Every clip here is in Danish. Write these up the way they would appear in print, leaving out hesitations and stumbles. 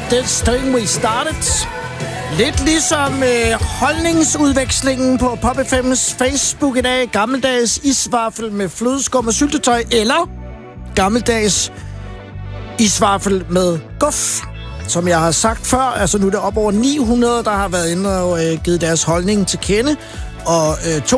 This Thing We Started. Lidt ligesom holdningsudvekslingen på Pop FM's Facebook i dag. Gammeldags isvaffel med flødeskum og syltetøj, eller gammeldags isvaffel med guf. Som jeg har sagt før, altså nu er det op over 900, der har været inde og givet deres holdning til kende. Og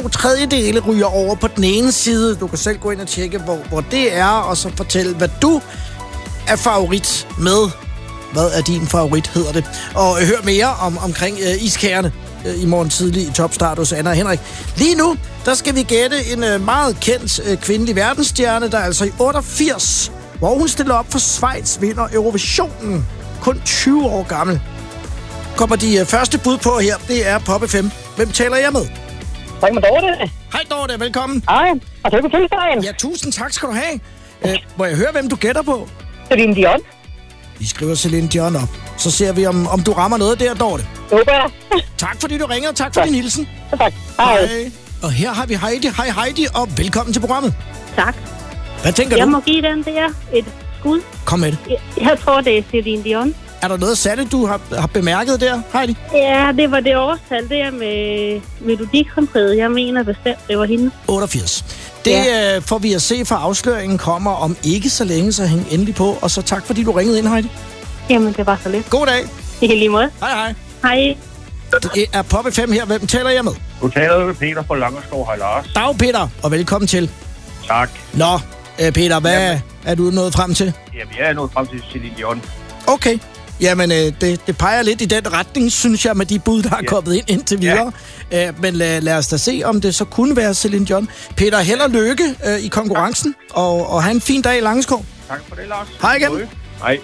2/3 ryger over på den ene side. Du kan selv gå ind og tjekke, hvor det er, og så fortælle, hvad du er favorit med. Hvad er din favorit, hedder det. Og hør mere omkring iskærerne i morgen tidlig i Topstart hos Anna og Henrik. Lige nu, der skal vi gætte en meget kendt kvindelig verdensstjerne, der altså i 88, hvor hun stiller op for Schweiz, vinder Eurovisionen. Kun 20 år gammel. Kommer de første bud på her, det er Pop FM. Hvem taler jeg med? Tak med Dorte. Hej Dorte, velkommen. Hej, og tillykke på fødselsdagen. Ja, tusind tak skal du have. Må jeg høre, hvem du gætter på? Celine Dion. Vi skriver Celine Dion op. Så ser vi, om du rammer noget der, Dorte. Håber jeg. Tak fordi du ringer, og tak for din hilsen. Tak. Hej. Og her har vi Heidi. Hej Heidi, og velkommen til programmet. Tak. Hvad tænker du? Jeg må give den der et skud. Kom med det. Jeg tror, det er Celine Dion. Er der noget særligt, du har bemærket der, Heidi? Ja, det var det årstal der med Melodikompræget. Jeg mener bestemt, det var hende. 88. Det får vi at se, for afsløringen kommer om ikke så længe, så hæng endelig på. Og så tak, fordi du ringede ind, Heidi. Jamen, det var så lidt. God dag. I lige måde. Hej, hej. Hej. Det er Pop FM her. Hvem taler jeg med? Du taler med Peter fra Langerskov. Hej, Lars. Dag, Peter, og velkommen til. Tak. Nå, Peter, hvad er du nået frem til? Jamen, jeg er nået frem til Celine Dion. Okay. Jamen, det peger lidt i den retning, synes jeg, med de bud, der er kommet ind indtil videre. Ja. Men lad os da se, om det så kunne være Celine Dion. Peter, held og lykke i konkurrencen, og have en fin dag i Langeskov. Tak for det, Lars. Hej igen. Hej.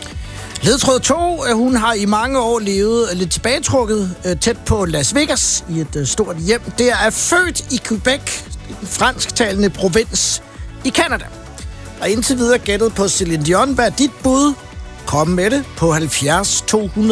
Ledtråd 2. Hun har i mange år levet lidt tilbagetrukket tæt på Las Vegas i et stort hjem. Det er født i Quebec, den fransktalende provins i Canada. Og indtil videre gættet på Celine Dion. Hvad er dit bud? Kom med det på 70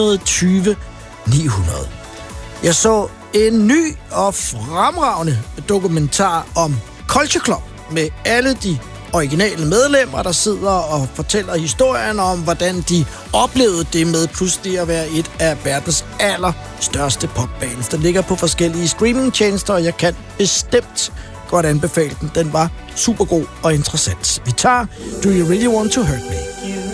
220 900. Jeg så en ny og fremragende dokumentar om Culture Club med alle de originale medlemmer, der sidder og fortæller historien om, hvordan de oplevede det med pludselig at være et af verdens allerstørste popbands. Den ligger på forskellige streamingtjenester, og jeg kan bestemt godt anbefale den. Den var super god og interessant. Vi tager Do You Really Want To Hurt Me?